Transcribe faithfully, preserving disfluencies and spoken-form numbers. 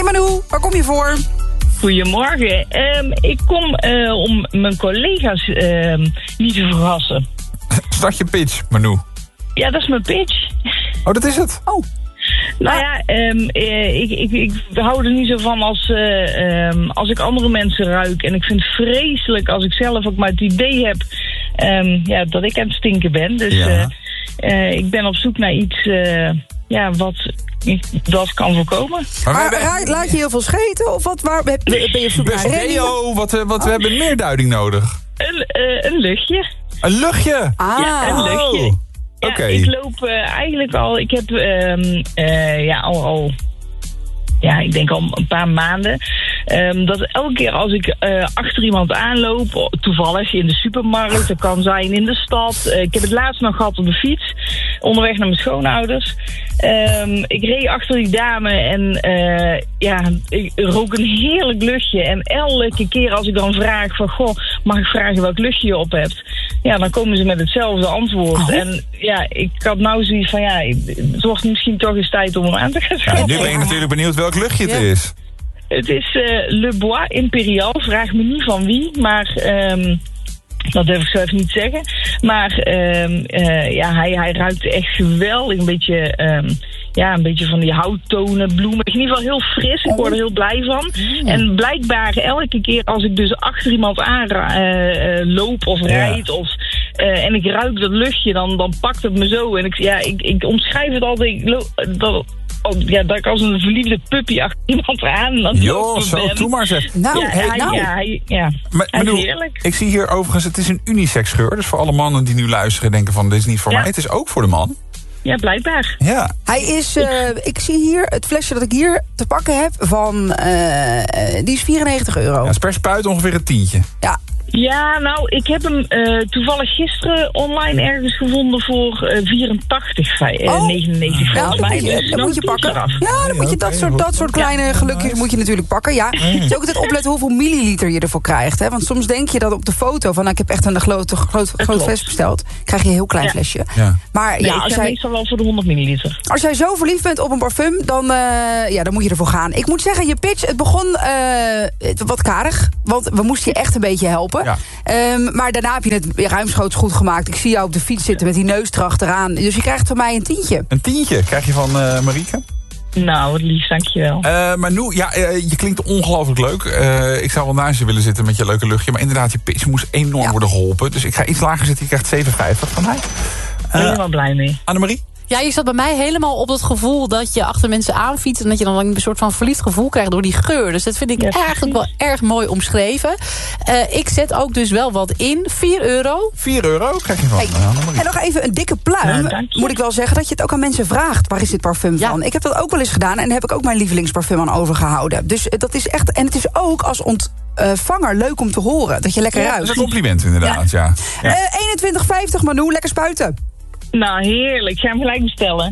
Manu, waar kom je voor? Goedemorgen. Um, ik kom uh, om mijn collega's uh, niet te verrassen. Start je pitch, Manu. Ja, dat is mijn pitch. Oh, dat is het? Oh. Nou ja, um, uh, ik, ik, ik hou er niet zo van als, uh, um, als ik andere mensen ruik. En ik vind het vreselijk als ik zelf ook maar het idee heb um, ja, dat ik aan het stinken ben. Dus ja. uh, uh, ik ben op zoek naar iets uh, ja, wat dat kan voorkomen. Maar, maar hebben... laat je heel veel scheten? Of wat, waar ben je op zoek naar? Leo, wat, wat oh. we hebben meer duiding nodig. Een, uh, een luchtje. Een luchtje? Ah. Ja, een luchtje. Ja, okay. Ik loop uh, eigenlijk al, ik heb um, uh, ja, al, al, ja, ik denk al een paar maanden, um, dat elke keer als ik uh, achter iemand aanloop, toevallig in de supermarkt, dat kan zijn in de stad, uh, ik heb het laatst nog gehad op de fiets, onderweg naar mijn schoonouders. Um, ik reed achter die dame en uh, ja, ik rook een heerlijk luchtje. En elke keer als ik dan vraag van, goh, mag ik vragen welk luchtje je op hebt? Ja, dan komen ze met hetzelfde antwoord. Oh. En ja, ik had nou zoiets van, ja, het wordt misschien toch eens tijd om hem aan te gaan schaffen. Ja, nu ben je natuurlijk benieuwd welk luchtje het ja. is. Het is uh, Le Bois Imperial. Vraag me niet van wie, maar... Um, dat durf ik zo even niet zeggen. Maar um, uh, ja, hij, hij ruikt echt geweldig. Een beetje, um, ja, een beetje van die houttonen, bloemen. In ieder geval heel fris. Ik word er heel blij van. Mm. En blijkbaar elke keer als ik dus achter iemand aan uh, uh, loop of rijd... Ja. Of, uh, en ik ruik dat luchtje, dan, dan pakt het me zo. En ik, ja, ik, ik omschrijf het altijd... Ik lo- dat, Oh, ja, dat ik als een verliefde puppy achter iemand aan... Jo, zo, ben. Doe maar zeg. Nou, ja, hey, hij, nou. ja, hij, ja. Maar, hij bedoel, is heerlijk. Ik zie hier overigens, het is een unisex geur. Dus voor alle mannen die nu luisteren denken van, dit is niet voor ja. mij. Het is ook voor de man. Ja, blijkbaar. Ja. Hij is, uh, ik zie hier het flesje dat ik hier te pakken heb van, uh, die is vierennegentig euro. Ja, is per spuit ongeveer een tientje. Ja. Ja, nou, ik heb hem uh, toevallig gisteren online ergens gevonden voor uh, vierentachtig, uh, negenennegentig volgens mij. Dan moet je, dus dan moet je pakken. Eraf. Ja, dan moet je dat soort, dat soort kleine gelukjes moet je natuurlijk pakken. Ja, het is ook altijd opletten hoeveel milliliter je ervoor krijgt. Hè? Want soms denk je dat op de foto van, nou, ik heb echt een groot, groot, groot fles besteld. Krijg je een heel klein ja. flesje. Ja. Maar ja, ja, ik als ga jij, meestal wel voor de honderd milliliter. Als jij zo verliefd bent op een parfum, dan, uh, ja, dan moet je ervoor gaan. Ik moet zeggen, je pitch, het begon uh, wat karig. Want we moesten je echt een beetje helpen. Ja. Um, maar daarna heb je het ruimschoots goed gemaakt. Ik zie jou op de fiets zitten met die neus erachteraan. Dus je krijgt van mij een tientje. Een tientje krijg je van uh, Marieke? Nou, wat lief, dankjewel. Uh, maar nu, ja, uh, je klinkt ongelooflijk leuk. Uh, ik zou wel naast je willen zitten met je leuke luchtje. Maar inderdaad, je pitch moest enorm ja. worden geholpen. Dus ik ga iets lager zitten. Je krijgt zeven vijftig van mij. Uh, Helemaal blij mee. Annemarie? Ja, je zat bij mij helemaal op het gevoel dat je achter mensen aanfietst... en dat je dan een soort van verliefd gevoel krijgt door die geur. Dus dat vind ik ja, eigenlijk wel erg mooi omschreven. Uh, ik zet ook dus wel wat in. vier euro. vier euro krijg je van. Hey, uh, en nog even een dikke pluim. Ja, moet ik wel zeggen dat je het ook aan mensen vraagt. Waar is dit parfum van? Ja. Ik heb dat ook wel eens gedaan. En daar heb ik ook mijn lievelingsparfum aan overgehouden. Dus uh, dat is echt... En het is ook als ontvanger leuk om te horen. Dat je lekker ja, ruikt. Dat is een compliment inderdaad, ja. ja. ja. Uh, eenentwintig vijftig, Manu. Lekker spuiten. Nou, heerlijk. Ik ga hem gelijk bestellen.